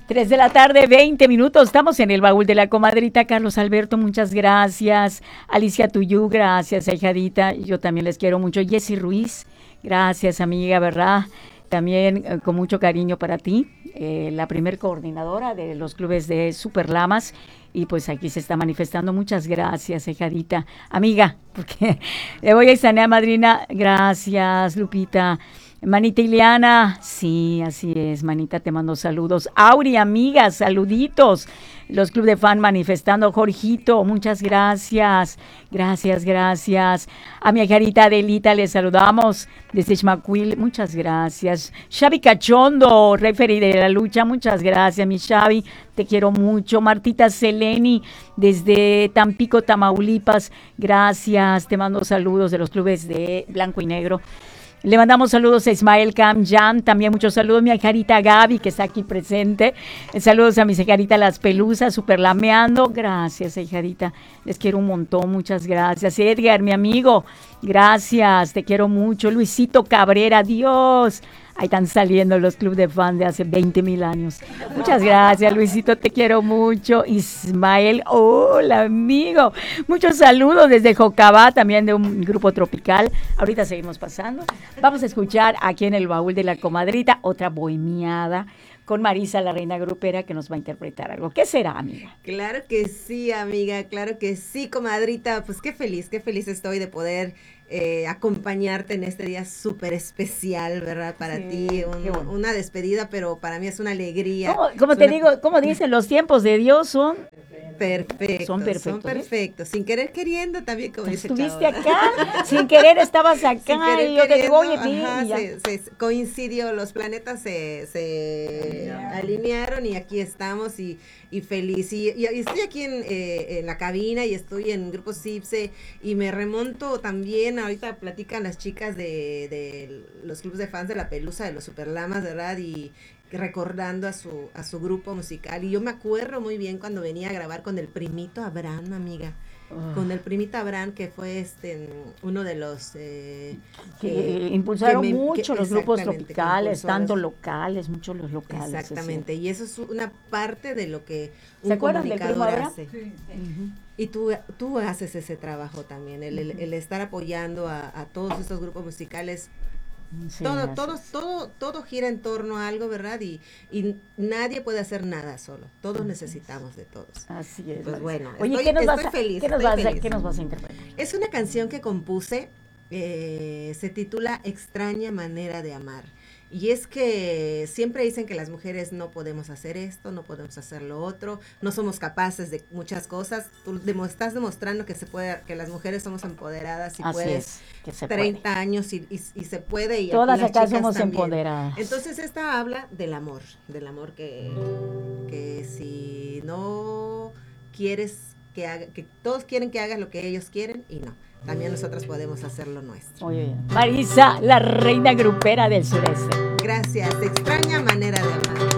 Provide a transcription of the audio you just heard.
3 de la tarde, 20 minutos. Estamos en el baúl de la comadrita. Carlos Alberto, muchas gracias. Alicia Tuyú, gracias, ahijadita. Yo también les quiero mucho. Jessy Ruiz, gracias, amiga, ¿verdad? También con mucho cariño para ti, la primer coordinadora de los clubes de Superlamas. Y pues aquí se está manifestando. Muchas gracias, hijadita. Amiga, porque le voy a extrañar, madrina. Gracias, Lupita. Manita Ileana, sí, así es, manita, te mando saludos. Auri, amiga, saluditos. Los club de fan manifestando. Jorgito, muchas gracias. Gracias. A mi carita Adelita le saludamos desde Xmacuil, muchas gracias. Xavi Cachondo, referee de la lucha, muchas gracias, mi Xavi, te quiero mucho. Martita Seleni, desde Tampico, Tamaulipas, gracias, te mando saludos de los clubes de Blanco y Negro. Le mandamos saludos a Ismael Camjan, también muchos saludos a mi ajarita Gaby, que está aquí presente. Saludos a mi ajarita Las Pelusas, superlameando. Gracias, ajarita, les quiero un montón, muchas gracias. Edgar, mi amigo, gracias, te quiero mucho. Luisito Cabrera, Dios. Ahí están saliendo los clubes de fans de hace 20,000 años. Muchas gracias, Luisito, te quiero mucho. Ismael, hola, amigo. Muchos saludos desde Jocabá, también de un grupo tropical. Ahorita seguimos pasando. Vamos a escuchar aquí en el baúl de la comadrita otra bohemiada con Marisa, la reina grupera, que nos va a interpretar algo. ¿Qué será, amiga? Claro que sí, amiga, claro que sí, comadrita. Pues qué feliz estoy de poder acompañarte en este día súper especial, ¿verdad? Para ti, una despedida, pero para mí es una alegría. ¿Cómo te digo? ¿Cómo dicen? Los tiempos de Dios son perfectos. Son perfectos. Sin querer queriendo también, como dice Chava. Estuviste acá, sin querer estabas acá, y yo te digo, oye, se coincidió, los planetas se alinearon y aquí estamos y feliz. Y estoy aquí en la cabina y estoy en Grupo CIPSE y me remonto también, ahorita platican las chicas de los clubes de fans de La Pelusa, de los Superlamas, ¿verdad? Y recordando a su grupo musical. Y yo me acuerdo muy bien cuando venía a grabar con el primito Abraham, amiga. Con el primito Abraham, que fue uno de los que impulsaron mucho los grupos tropicales, tanto locales, muchos los locales. Exactamente, y eso es una parte de lo que un comunicador hace. Sí. Uh-huh. Y tú haces ese trabajo también, el estar apoyando a todos estos grupos musicales. Sí, todo gira en torno a algo, ¿verdad? Y nadie puede hacer nada solo. Todos necesitamos de todos. Así es. Pues bueno, oye, estoy feliz. ¿Qué nos vas a interpretar? Es una canción que compuse, se titula Extraña Manera de Amar. Y es que siempre dicen que las mujeres no podemos hacer esto, no podemos hacer lo otro, no somos capaces de muchas cosas. Tú estás demostrando que se puede, que las mujeres somos empoderadas y así puedes, que se 30 puede. Años y se puede. Y todas aquí acá las chicas somos también. Empoderadas. Entonces esta habla del amor que si no quieres que haga, que todos quieren que hagas lo que ellos quieren y no. También nosotros podemos hacer lo nuestro. Oye, Marisa, la reina grupera del sureste. Gracias, extraña manera de amar.